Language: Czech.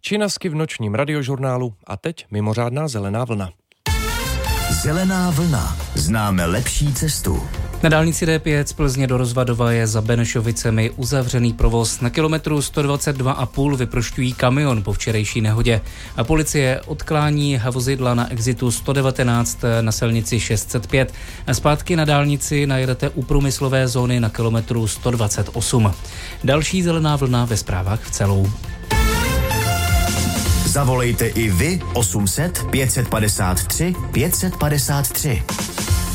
Činasky v nočním radiožurnálu a teď mimořádná zelená vlna. Zelená vlna. Známe lepší cestu. Na dálnici D5 z Plzně do Rozvadova je za Benešovicemi uzavřený provoz. Na kilometru 122,5 vyprošťují kamion po včerejší nehodě. A policie odklání vozidla na exitu 119 na silnici 605. A zpátky na dálnici najedete u průmyslové zóny na kilometru 128. Další zelená vlna ve zprávách v celou. Zavolejte i vy 800 553 553.